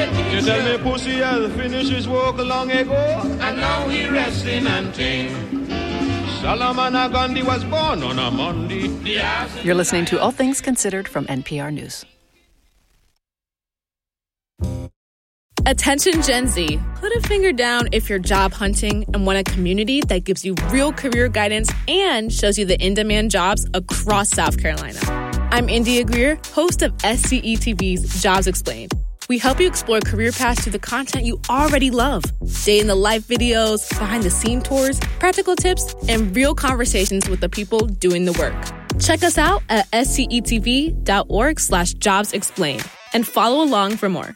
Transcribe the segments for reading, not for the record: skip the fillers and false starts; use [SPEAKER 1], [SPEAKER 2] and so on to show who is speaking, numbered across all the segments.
[SPEAKER 1] You tell me pussy has finished his work long ago, and now he resting and ting. Solomon Gandhi was born on a Monday.
[SPEAKER 2] You're listening to All Things Considered from NPR News.
[SPEAKER 3] Attention Gen Z, put a finger down if you're job hunting and want a community that gives you real career guidance and shows you the in-demand jobs across South Carolina. I'm India Greer, host of SCETV's Jobs Explained. We help you explore career paths through the content you already love. Day-in-the-life videos, behind-the-scene tours, practical tips, and real conversations with the people doing the work. Check us out at scetv.org/jobsexplained and follow along for more.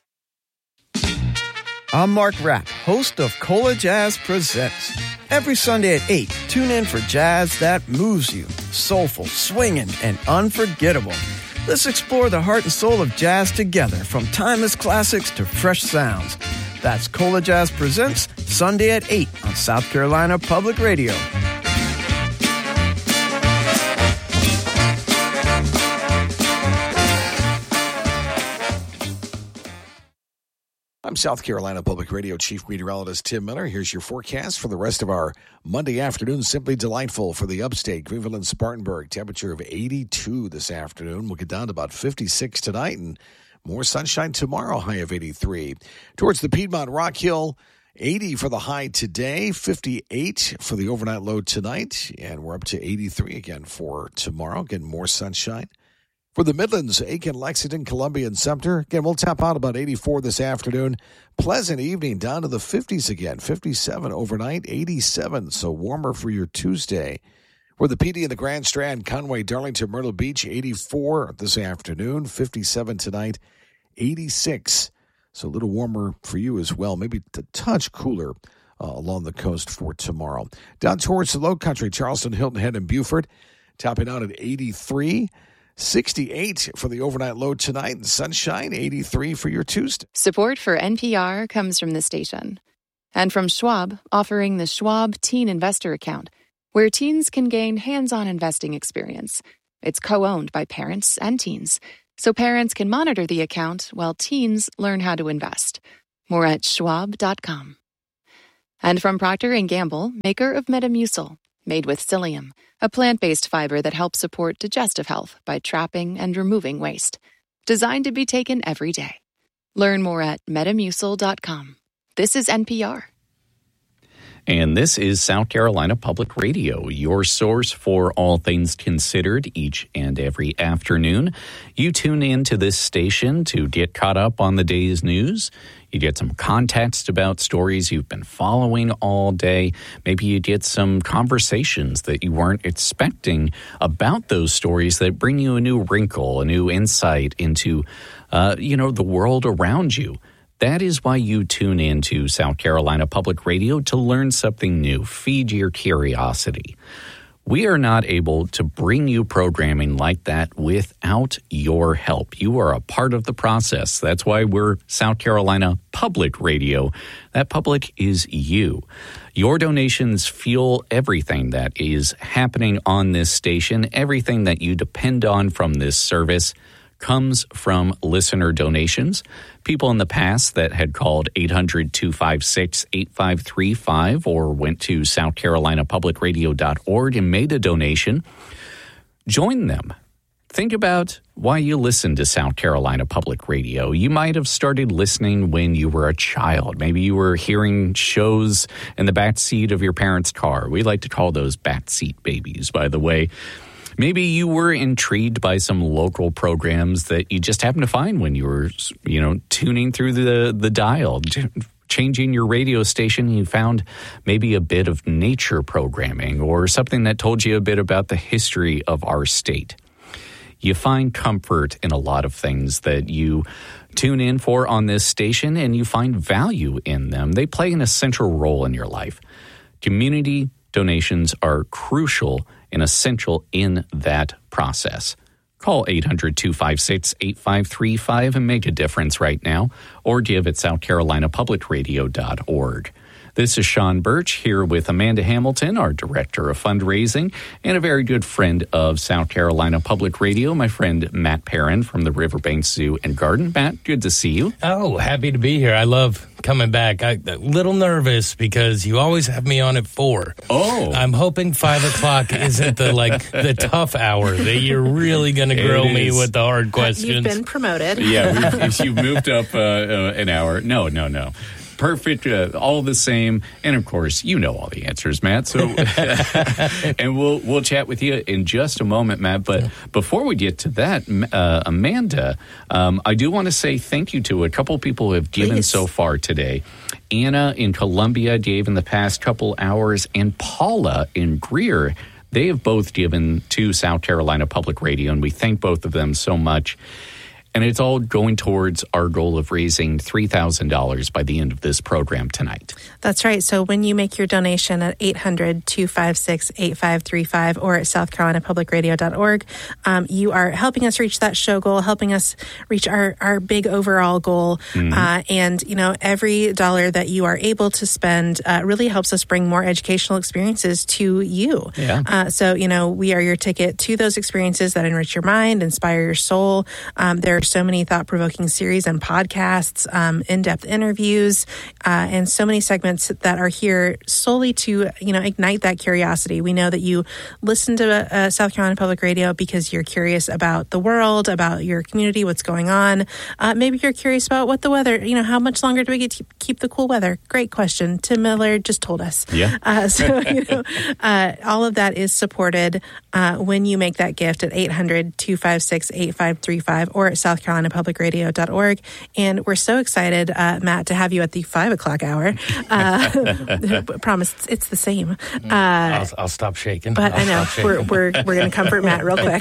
[SPEAKER 4] I'm Mark Rapp, host of Cola Jazz Presents. Every Sunday at 8, tune in for jazz that moves you. Soulful, swinging, and unforgettable. Let's explore the heart and soul of jazz together, from timeless classics to fresh sounds. That's Cola Jazz Presents, Sunday at 8 on South Carolina Public Radio.
[SPEAKER 5] I'm South Carolina Public Radio Chief Meteorologist Tim Miller. Here's your forecast for the rest of our Monday afternoon. Simply delightful for the upstate, Greenville and Spartanburg. Temperature of 82 this afternoon. We'll get down to about 56 tonight and more sunshine tomorrow, high of 83. Towards the Piedmont Rock Hill, 80 for the high today, 58 for the overnight low tonight, and we're up to 83 again for tomorrow. Again, more sunshine. For the Midlands, Aiken, Lexington, Columbia, and Sumter, again, we'll tap out about 84 this afternoon. Pleasant evening, down to the 50s again, 57 overnight, 87, so warmer for your Tuesday. For the PD and the Grand Strand, Conway, Darlington, Myrtle Beach, 84 this afternoon, 57 tonight, 86. So a little warmer for you as well, maybe a touch cooler along the coast for tomorrow. Down towards the Low Country, Charleston, Hilton Head, and Beaufort, topping out at 83. 68 for the overnight low tonight, and sunshine, 83 for your Tuesday.
[SPEAKER 6] Support for NPR comes from the station. And from Schwab, offering the Schwab Teen Investor Account, where teens can gain hands-on investing experience. It's co-owned by parents and teens, so parents can monitor the account while teens learn how to invest. More at schwab.com. And from Procter & Gamble, maker of Metamucil, made with psyllium, a plant-based fiber that helps support digestive health by trapping and removing waste. Designed to be taken every day. Learn more at metamucil.com. This is NPR.
[SPEAKER 7] And this is South Carolina Public Radio, your source for all things considered each and every afternoon. You tune in to this station to get caught up on the day's news. You get some context about stories you've been following all day. Maybe you get some conversations that you weren't expecting about those stories that bring you a new wrinkle, a new insight into, the world around you. That is why you tune in to South Carolina Public Radio, to learn something new, feed your curiosity. We are not able to bring you programming like that without your help. You are a part of the process. That's why we're South Carolina Public Radio. That public is you. Your donations fuel everything that is happening on this station. Everything that you depend on from this service comes from listener donations. People in the past that had called 800-256-8535 or went to southcarolinapublicradio.org and made a donation. Join them. Think about why you listen to South Carolina Public Radio. You might have started listening when you were a child. Maybe you were hearing shows in the backseat of your parents' car. We like to call those backseat babies, by the way. Maybe you were intrigued by some local programs that you just happened to find when you were, tuning through the dial, changing your radio station. You found maybe a bit of nature programming or something that told you a bit about the history of our state. You find comfort in a lot of things that you tune in for on this station, and you find value in them. They play an essential role in your life. Community donations are crucial and essential in that process. Call 800-256-8535 and make a difference right now, or give at southcarolinapublicradio.org. This is Sean Birch here with Amanda Hamilton, our Director of Fundraising, and a very good friend of South Carolina Public Radio, my friend Matt Perrin from the Riverbank Zoo and Garden. Matt, good to see you.
[SPEAKER 8] Oh, happy to be here. I love coming back. I'm a little nervous because you always have me on at 4.
[SPEAKER 7] Oh.
[SPEAKER 8] I'm hoping 5 o'clock isn't the tough hour that you're really going to grill me with the hard questions.
[SPEAKER 3] You've been promoted.
[SPEAKER 7] Yeah, you've moved up an hour. No. Perfect, all the same, and of course, you know all the answers, Matt. So, and we'll chat with you in just a moment, Matt. But before we get to that, Amanda, I do want to say thank you to a couple people who have given so far today. Anna in Columbia gave in the past couple hours, and Paula in Greer. They have both given to South Carolina Public Radio, and we thank both of them so much. And it's all going towards our goal of raising $3,000 by the end of this program tonight.
[SPEAKER 9] That's right. So when you make your donation at 800-256-8535 or at southcarolinapublicradio.org, you are helping us reach that show goal, helping us reach our big overall goal. And, every dollar that you are able to spend really helps us bring more educational experiences to you.
[SPEAKER 7] Yeah.
[SPEAKER 9] So, we are your ticket to those experiences that enrich your mind, inspire your soul. There are so many thought-provoking series and podcasts, in-depth interviews, and so many segments that are here solely to, ignite that curiosity. We know that you listen to South Carolina Public Radio because you're curious about the world, about your community, what's going on. Maybe you're curious about what the weather, how much longer do we get to keep the cool weather? Great question. Tim Miller just told us.
[SPEAKER 7] Yeah.
[SPEAKER 9] All of that is supported when you make that gift at 800-256-8535 or at southcarolinapublicradio.org. And we're so excited, Matt, to have you at the 5 o'clock hour. Promise it's the same.
[SPEAKER 8] I'll stop shaking.
[SPEAKER 9] But I know we're going to comfort Matt real quick.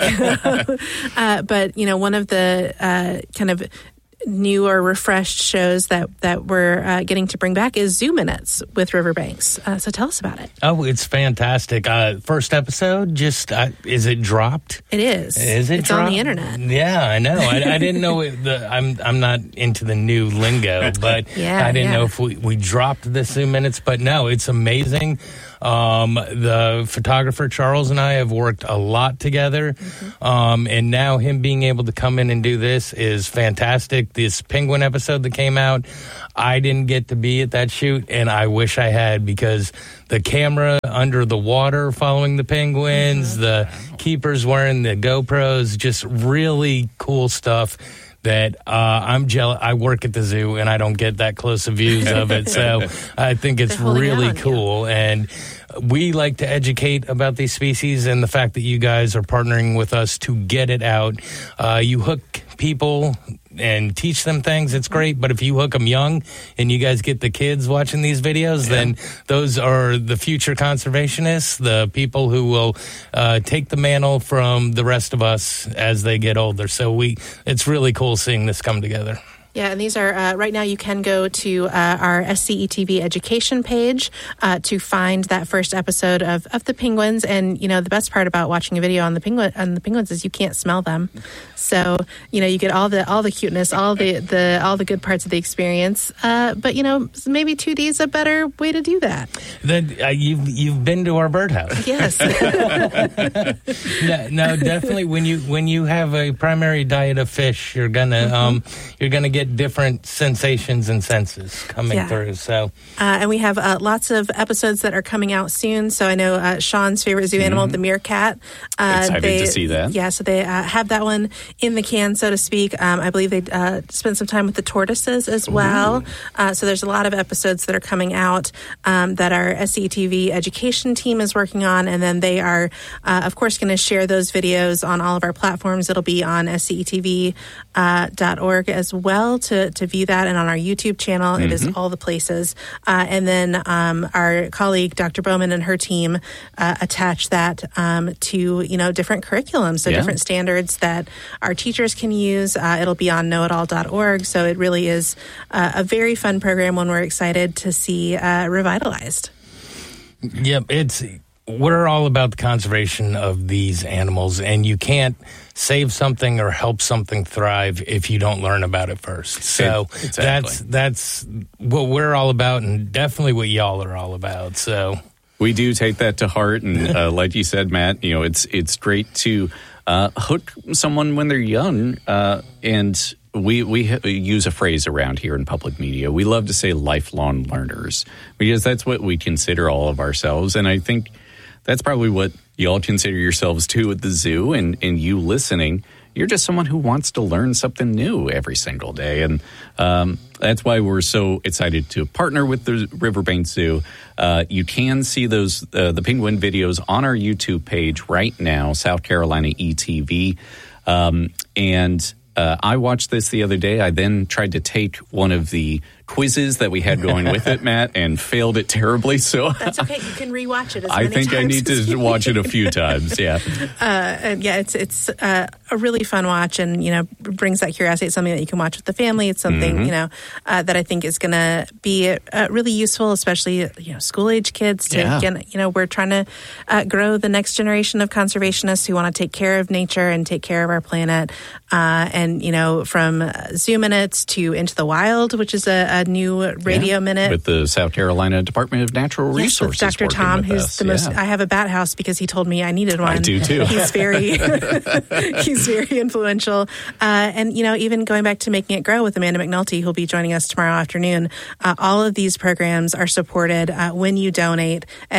[SPEAKER 9] But one of the kind of new or refreshed shows that we're getting to bring back is Zoo Minutes with Riverbanks. So tell us about it.
[SPEAKER 8] Oh, it's fantastic. First episode, is it dropped?
[SPEAKER 9] It is.
[SPEAKER 8] Is it
[SPEAKER 9] It's
[SPEAKER 8] dropped?
[SPEAKER 9] on the internet.
[SPEAKER 8] Yeah, I know. I didn't know I'm not into the new lingo, but I didn't know if we dropped the Zoo Minutes. But no, it's amazing. The photographer Charles and I have worked a lot together, and now him being able to come in and do this is fantastic. This penguin episode that came out, I didn't get to be at that shoot, and I wish I had, because the camera under the water following the penguins, the keepers wearing the GoPros, just really cool stuff that I'm jealous. I work at the zoo and I don't get that close of views of it. So I think it's really cool. And we like to educate about these species, and the fact that you guys are partnering with us to get it out. You hook people and teach them things, it's great. But if you hook them young and you guys get the kids watching these videos, then those are the future conservationists, the people who will take the mantle from the rest of us as they get older. So it's really cool seeing this come together.
[SPEAKER 9] Yeah, and these are, right now you can go to our SCETV education page to find that first episode of the penguins. And, the best part about watching a video on the penguins is you can't smell them. So, you get all the cuteness, all the good parts of the experience. But, maybe 2D is a better way to do that.
[SPEAKER 8] You've been to our birdhouse.
[SPEAKER 9] Yes.
[SPEAKER 8] No, definitely. When you have a primary diet of fish, you're gonna get different sensations and senses coming through. So,
[SPEAKER 9] and we have lots of episodes that are coming out soon. So I know Sean's favorite zoo animal, the meerkat.
[SPEAKER 7] Excited to see that.
[SPEAKER 9] Yeah, so they have that one in the can, so to speak. I believe they spent some time with the tortoises as well. So there's a lot of episodes that are coming out that our SCETV education team is working on, and then they are, of course, going to share those videos on all of our platforms. It'll be on SCETV.org as well to view that, and on our YouTube channel. It is all the places. And then our colleague, Dr. Bowman, and her team attach that to, different curriculums, so different standards that our teachers can use. It'll be on knowitall.org. So it really is a very fun program, one we're excited to see revitalized.
[SPEAKER 8] Yep, we're all about the conservation of these animals, and you can't save something or help something thrive if you don't learn about it first. So that's what we're all about, and definitely what y'all are all about. So
[SPEAKER 7] we do take that to heart, and like you said, Matt, it's great to hook someone when they're young, and we use a phrase around here in public media. We love to say lifelong learners, because that's what we consider all of ourselves, and I think that's probably what y'all consider yourselves too at the zoo, and you listening. You're just someone who wants to learn something new every single day, and that's why we're so excited to partner with the Riverbank Zoo. You can see those the penguin videos on our YouTube page right now, South Carolina ETV, and I watched this the other day. I then tried to take one of the quizzes that we had going with it, Matt, and failed it terribly. So
[SPEAKER 9] that's okay. You can rewatch it as
[SPEAKER 7] I
[SPEAKER 9] many
[SPEAKER 7] think
[SPEAKER 9] times
[SPEAKER 7] I need to watch it a few times. Yeah.
[SPEAKER 9] It's a really fun watch, and brings that curiosity. It's something that you can watch with the family. It's something that I think is going to be really useful, especially school age kids. We're trying to grow the next generation of conservationists who want to take care of nature and take care of our planet. And from Zoo Minutes to Into the Wild, which is a new radio minute
[SPEAKER 7] with the South Carolina Department of Natural Resources.
[SPEAKER 9] With Dr. Tom, who's the most. I have a bat house because he told me I needed one.
[SPEAKER 7] I do too.
[SPEAKER 9] He's very influential. And even going back to Making It Grow with Amanda McNulty, who'll be joining us tomorrow afternoon. All of these programs are supported when you donate at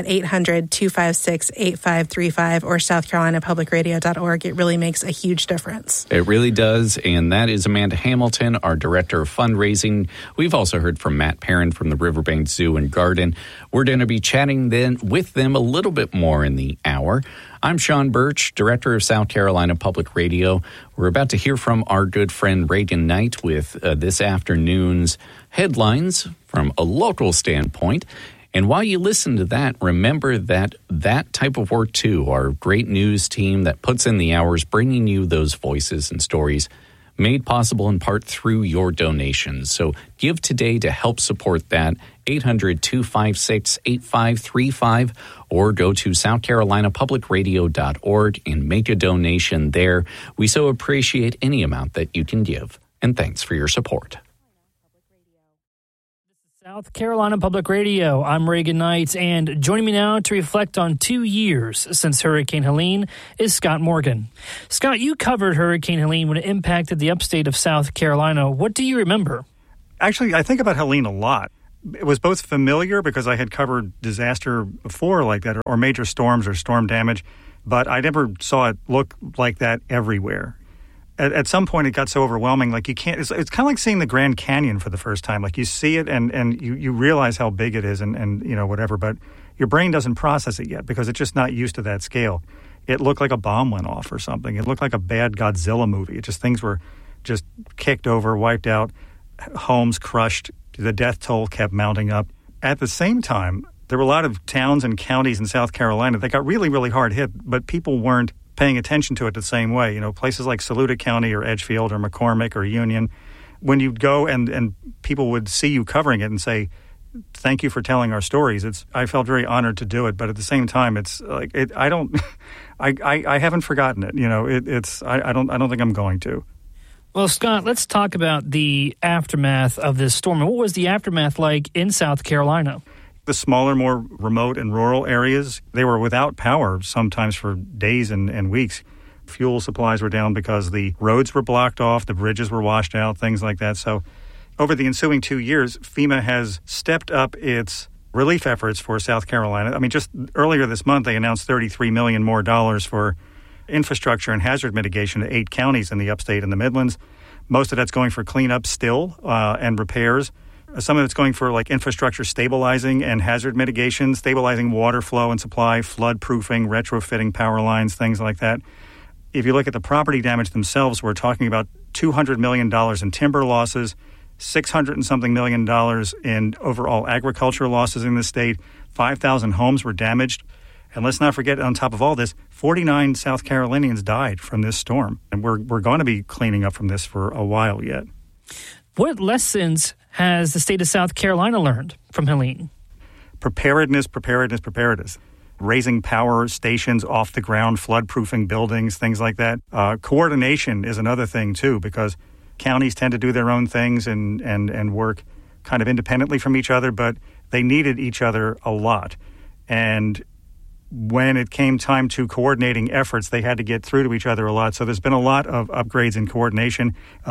[SPEAKER 9] 800-256-8535 or southcarolinapublicradio.org. It really makes a huge difference.
[SPEAKER 7] It really does, and that is Amanda Hamilton, our Director of Fundraising. We've also heard from Matt Perrin from the Riverbank Zoo and Garden. We're going to be chatting then with them a little bit more in the hour. I'm Sean Birch, Director of South Carolina Public Radio. We're about to hear from our good friend Reagan Knight with this afternoon's headlines from a local standpoint. And while you listen to that, remember that type of work, too, our great news team that puts in the hours bringing you those voices and stories, made possible in part through your donations. So give today to help support that, 800-256-8535, or go to southcarolinapublicradio.org and make a donation there. We so appreciate any amount that you can give. And thanks for your support.
[SPEAKER 10] South Carolina Public Radio. I'm Reagan Knight, and joining me now to reflect on 2 years since Hurricane Helene is Scott Morgan. Scott, you covered Hurricane Helene when it impacted the upstate of South Carolina. What do you remember?
[SPEAKER 11] Actually, I think about Helene a lot. It was both familiar because I had covered disaster before like that, or major storms or storm damage, but I never saw it look like that everywhere. At some point, it got so overwhelming, like you can't. It's kind of like seeing the Grand Canyon for the first time. Like you see it, and you realize how big it is, and whatever. But your brain doesn't process it yet because it's just not used to that scale. It looked like a bomb went off or something. It looked like a bad Godzilla movie. Things were just kicked over, wiped out, homes crushed. The death toll kept mounting up. At the same time, there were a lot of towns and counties in South Carolina that got really, really hard hit, but people weren't paying attention to it the same way. Places like Saluda County or Edgefield or McCormick or Union, when you'd go and people would see you covering it and say, thank you for telling our stories. I felt very honored to do it, but at the same time, it's like I haven't forgotten it. I don't think I'm going to.
[SPEAKER 10] Well, Scott, let's talk about the aftermath of this storm. And what was the aftermath like in South Carolina?
[SPEAKER 11] The smaller, more remote and rural areas, they were without power sometimes for days and weeks. Fuel supplies were down because the roads were blocked off, the bridges were washed out, things like that. So over the ensuing 2 years, FEMA has stepped up its relief efforts for South Carolina. I mean, just earlier this month, they announced $33 million more for infrastructure and hazard mitigation to 8 counties in the upstate and the Midlands. Most of that's going for cleanup still and repairs. Some of it's going for like infrastructure stabilizing and hazard mitigation, stabilizing water flow and supply, flood proofing, retrofitting power lines, things like that. If you look at the property damage themselves, we're talking about $200 million in timber losses, $600 and something million in overall agriculture losses in the state. 5,000 homes were damaged. And let's not forget, on top of all this, 49 South Carolinians died from this storm. And we're going to be cleaning up from this for a while yet.
[SPEAKER 10] What lessons has the state of South Carolina learned from Helene?
[SPEAKER 11] Preparedness. raising power stations off the ground, flood-proofing buildings, things like that. Coordination is another thing, too, because counties tend to do their own things and work kind of independently from each other, but they needed each other a lot. And when it came time to coordinating efforts, they had to get through to each other a lot. So there's been a lot of upgrades in coordination.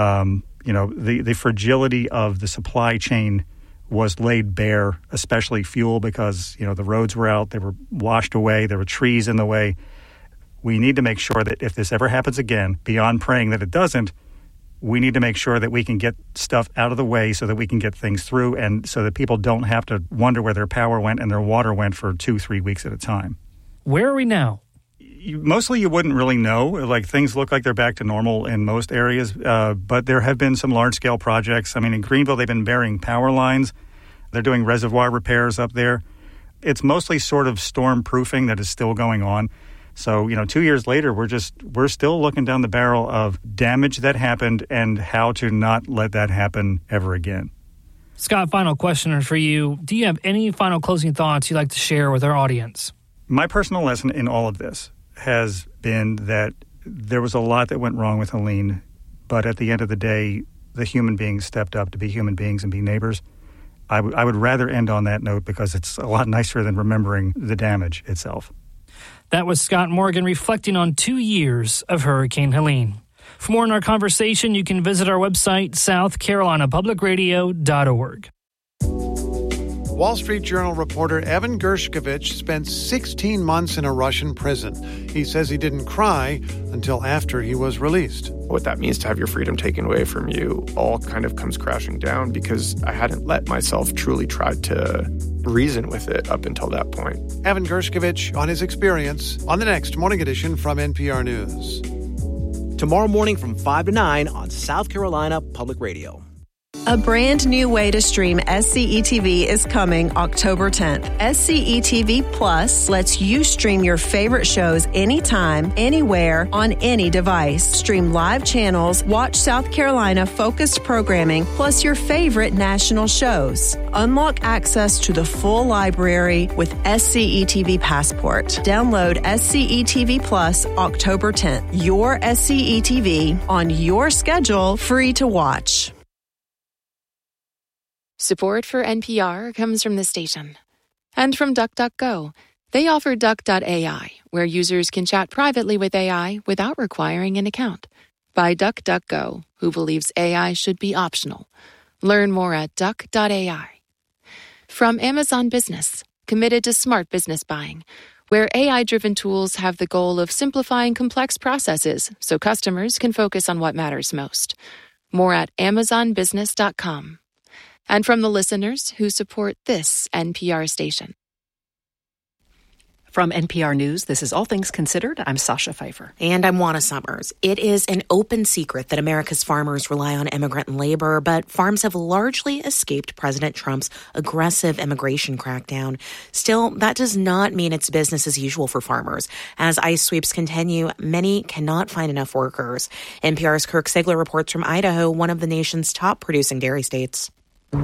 [SPEAKER 11] The fragility of the supply chain was laid bare, especially fuel, because, the roads were out, they were washed away, there were trees in the way. We need to make sure that if this ever happens again, beyond praying that it doesn't, we need to make sure that we can get stuff out of the way so that we can get things through and so that people don't have to wonder where their power went and their water went for 2-3 weeks at a time.
[SPEAKER 10] Where are we now?
[SPEAKER 11] Mostly you wouldn't really know. Like, things look like they're back to normal in most areas, but there have been some large-scale projects. I mean, in Greenville, they've been burying power lines. They're doing reservoir repairs up there. It's mostly sort of storm-proofing that is still going on. So, 2 years later, we're still looking down the barrel of damage that happened and how to not let that happen ever again.
[SPEAKER 10] Scott, final question for you. Do you have any final closing thoughts you'd like to share with our audience?
[SPEAKER 11] My personal lesson in all of this has been that there was a lot that went wrong with Helene, but at the end of the day, the human beings stepped up to be human beings and be neighbors. I would rather end on that note because it's a lot nicer than remembering the damage itself.
[SPEAKER 10] That was Scott Morgan reflecting on 2 years of Hurricane Helene. For more on our conversation, you can visit our website, southcarolinapublicradio.org.
[SPEAKER 12] Wall Street Journal reporter Evan Gershkovich spent 16 months in a Russian prison. He says he didn't cry until after he was released.
[SPEAKER 13] What that means to have your freedom taken away from you all kind of comes crashing down because I hadn't let myself truly try to reason with it up until that point.
[SPEAKER 12] Evan Gershkovich on his experience on the next Morning Edition from NPR News.
[SPEAKER 14] Tomorrow morning from 5 to 9 on South Carolina Public Radio.
[SPEAKER 15] A brand new way to stream SCETV is coming October 10th. SCETV Plus lets you stream your favorite shows anytime, anywhere, on any device. Stream live channels, watch South Carolina focused programming, plus your favorite national shows. Unlock access to the full library with SCETV Passport. Download SCETV Plus October 10th. Your SCETV on your schedule, free to watch.
[SPEAKER 6] Support for NPR comes from the station. And from DuckDuckGo. They offer Duck.ai, where users can chat privately with AI without requiring an account. By DuckDuckGo, who believes AI should be optional. Learn more at Duck.ai. From Amazon Business, committed to smart business buying, where AI-driven tools have the goal of simplifying complex processes so customers can focus on what matters most. More at AmazonBusiness.com. And from the listeners who support this NPR station.
[SPEAKER 2] From NPR News, this is All Things Considered. I'm Sasha Pfeiffer.
[SPEAKER 16] And I'm Juana Summers. It is an open secret that America's farmers rely on immigrant labor, but farms have largely escaped President Trump's aggressive immigration crackdown. Still, that does not mean it's business as usual for farmers. As ICE sweeps continue, many cannot find enough workers. NPR's Kirk Sigler reports from Idaho, one of the nation's top producing dairy states.